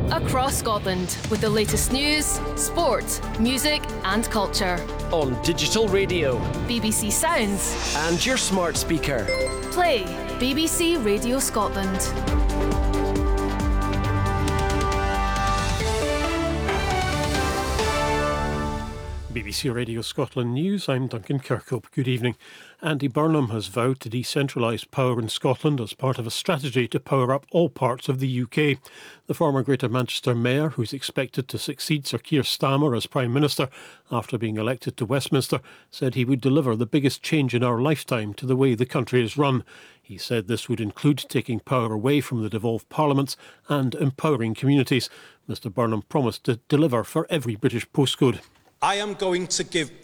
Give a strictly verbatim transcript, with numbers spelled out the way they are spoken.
across Scotland with the latest news, sport, music and culture. On digital radio, B B C Sounds and your smart speaker. Play B B C Radio Scotland. B B C Radio Scotland News, I'm Duncan Kirkhope. Good evening. Andy Burnham has vowed to decentralise power in Scotland as part of a strategy to power up all parts of the U K. The former Greater Manchester Mayor, who's expected to succeed Sir Keir Starmer as Prime Minister after being elected to Westminster, said he would deliver the biggest change in our lifetime to the way the country is run. He said this would include taking power away from the devolved parliaments and empowering communities. Mr Burnham promised to deliver for every British postcode. I am going to give